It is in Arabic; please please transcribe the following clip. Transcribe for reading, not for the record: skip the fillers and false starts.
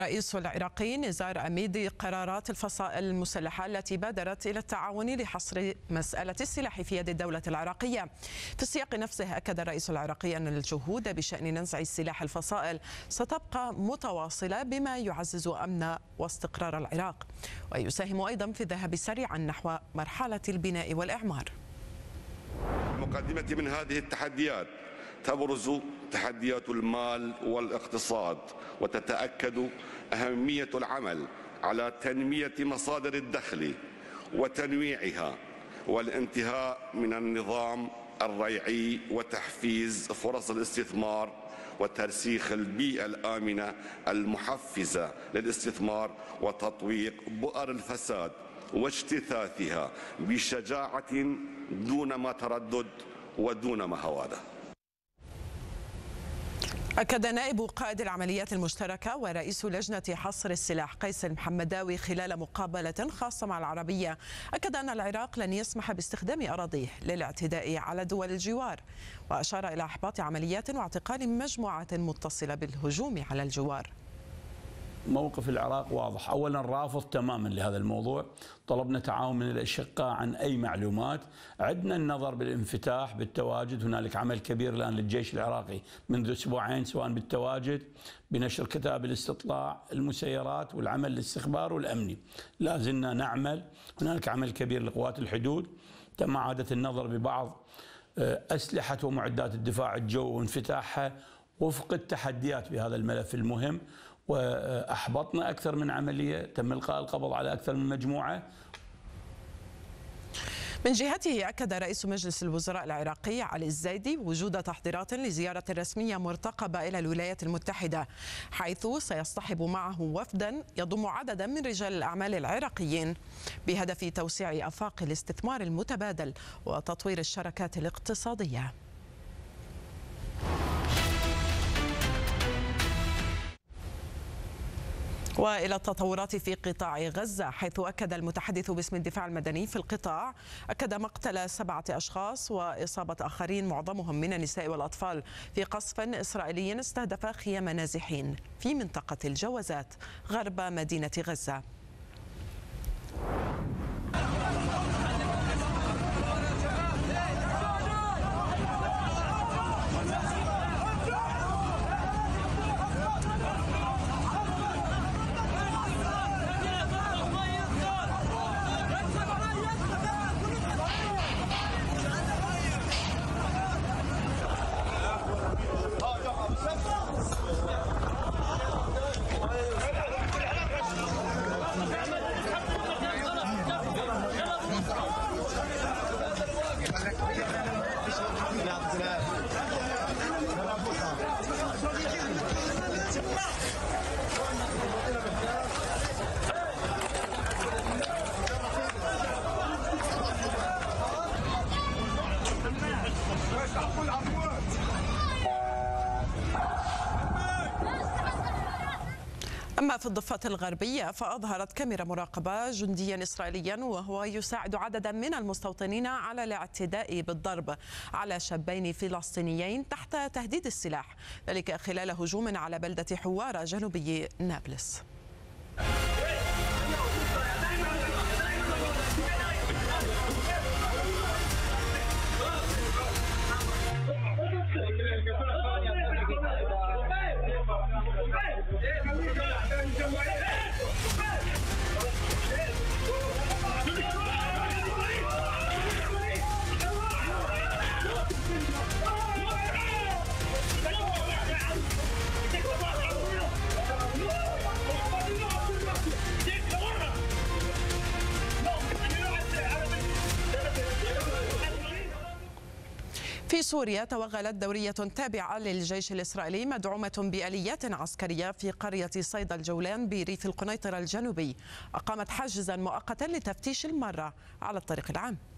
الرئيس العراقي نزار أميدي قرارات الفصائل المسلحة التي بادرت إلى التعاون لحصر مسألة السلاح في يد الدولة العراقية. في السياق نفسه أكد الرئيس العراقي أن الجهود بشأن نزع السلاح الفصائل ستبقى متواصلة بما يعزز أمن واستقرار العراق ويساهم أيضا في الذهاب سريعا نحو مرحلة البناء والإعمار. المقدمة من هذه التحديات تبرز تحديات المال والاقتصاد، وتتأكد أهمية العمل على تنمية مصادر الدخل وتنويعها والانتهاء من النظام الريعي وتحفيز فرص الاستثمار وترسيخ البيئة الآمنة المحفزة للاستثمار وتطويق بؤر الفساد واجتثاثها بشجاعة دون ما تردد ودون ما هوادة. أكد نائب قائد العمليات المشتركة ورئيس لجنة حصر السلاح قيس المحمداوي خلال مقابلة خاصة مع العربية أكد أن العراق لن يسمح باستخدام أراضيه للاعتداء على دول الجوار، وأشار إلى إحباط عمليات واعتقال مجموعات متصلة بالهجوم على الجوار. موقف العراق واضح، أولا رافض تماما لهذا الموضوع، طلبنا تعاون من الأشقاء عن أي معلومات، عدنا النظر بالانفتاح بالتواجد، هنالك عمل كبير الآن للجيش العراقي منذ أسبوعين سواء بالتواجد بنشر كتاب الاستطلاع المسيرات والعمل الاستخبار والأمني، لا زلنا نعمل، هنالك عمل كبير لقوات الحدود، تم إعادة النظر ببعض أسلحة ومعدات الدفاع الجوي وانفتاحها وفق التحديات بهذا الملف المهم، وأحبطنا أكثر من عملية، تم إلقاء القبض على أكثر من مجموعة. من جهته أكد رئيس مجلس الوزراء العراقي علي الزايدي وجود تحضيرات لزيارة رسمية مرتقبة إلى الولايات المتحدة، حيث سيصطحب معه وفدا يضم عددا من رجال الأعمال العراقيين بهدف توسيع آفاق الاستثمار المتبادل وتطوير الشراكات الاقتصادية. وإلى التطورات في قطاع غزة، حيث أكد المتحدث باسم الدفاع المدني في القطاع مقتل 7 أشخاص وإصابة آخرين معظمهم من النساء والأطفال في قصف إسرائيلي استهدف خيام نازحين في منطقة الجوازات غرب مدينة غزة. أما في الضفة الغربية فأظهرت كاميرا مراقبة جنديا إسرائيليا وهو يساعد عددا من المستوطنين على الاعتداء بالضرب على شابين فلسطينيين تحت تهديد السلاح، ذلك خلال هجوم على بلدة حوارة جنوبي نابلس. في سوريا توغلت دورية تابعة للجيش الإسرائيلي مدعومة بآليات عسكرية في قرية صيدا الجولان بريف القنيطرة الجنوبي، أقامت حاجزا مؤقتا لتفتيش المرة على الطريق العام.